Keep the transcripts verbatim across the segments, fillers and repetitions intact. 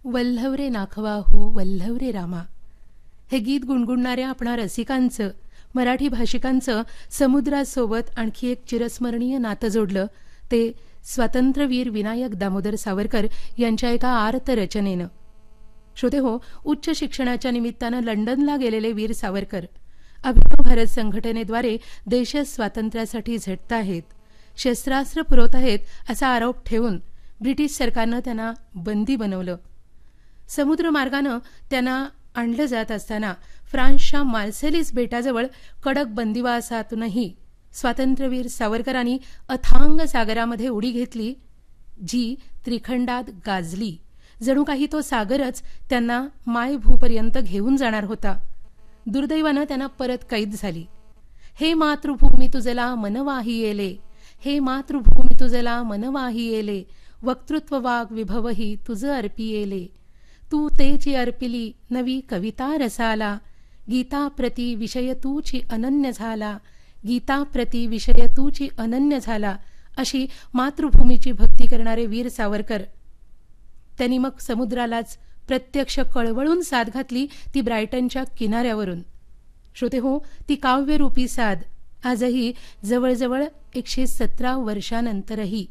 वल्हव रे नाखवा हो वल्हव रे रामा. हे गीत गुणगुणणाऱ्या आपणा रसिकांचं, मराठी भाषिकांचं समुद्रासोबत आणखी एक चिरस्मरणीय नातं जोडलं ते स्वातंत्र्यवीर विनायक दामोदर सावरकर यांच्या एका आर्त रचनेनं. श्रोते हो, उच्च शिक्षणाच्या निमित्तानं लंडनला गेलेले वीर सावरकर अभिनव भारत संघटनेद्वारे देश स्वातंत्र्यासाठी झटताहेत, शस्त्रास्त्र पुरवत आहेत असा आरोप ठेवून ब्रिटिश सरकारनं त्यांना बंदी बनवलं. समुद्रमार्गानं त्यांना आणलं जात असताना फ्रान्सच्या मार्सेलिस बेटाजवळ कडक बंदिवासातूनही स्वातंत्र्यवीर सावरकरांनी अथांग सागरामध्ये उडी घेतली, जी त्रिखंडात गाजली. जणू काही तो सागरच त्यांना मायभूपर्यंत घेऊन जाणार होता. दुर्दैवानं त्यांना परत कैद झाली. हे मातृभूमी तुझला मनवाही येले, हे मातृभूमी तुझला मनवाही येले, वक्तृत्व वाग विभवही तुझ अर्पी येले. तू तेची अर्पिली नवी कविता रसाला, गीता प्रति विषय तूची अनन्य झाला, गीता प्रति विषय तूची अनन्य झाला. अशी मातृभूमीची भक्ती करणारे वीर सावरकर. त्यांनी मग समुद्रालाच प्रत्यक्ष कळवळून साद घातली, ती ब्रायटनच्या किनाऱ्यावरून. श्रोते हो, ती काव्यरूपी साद आजही जवळजवळ एकशे सतरा वर्षानंतरही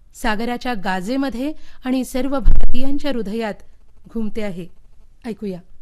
सागराच्या गाजेमध्ये आणि सर्व भारतीयांच्या हृदयात घुमते आहे. ऐकूया.